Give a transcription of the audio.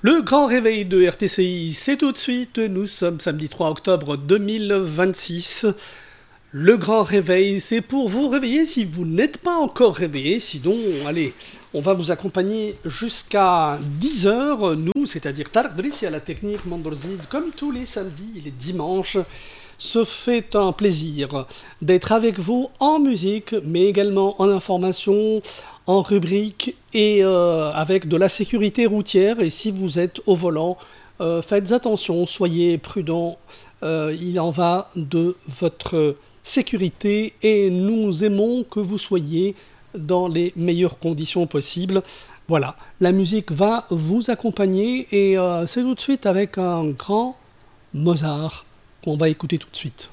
Le grand réveil de RTCI, c'est tout de suite. Nous sommes samedi 3 octobre 2026. Le grand réveil, c'est pour vous réveiller si vous n'êtes pas encore réveillé. Sinon, allez, on va vous accompagner jusqu'à 10h. Nous, c'est-à-dire Tarek Drissi à la technique, Mandorzid, comme tous les samedis et les dimanches, se fait un plaisir d'être avec vous en musique, mais également en information, en rubrique et avec de la sécurité routière. Et si vous êtes au volant, faites attention, soyez prudents. Il en va de votre sécurité et nous aimons que vous soyez dans les meilleures conditions possibles. Voilà, la musique va vous accompagner et c'est tout de suite avec un grand Mozart qu'on va écouter tout de suite.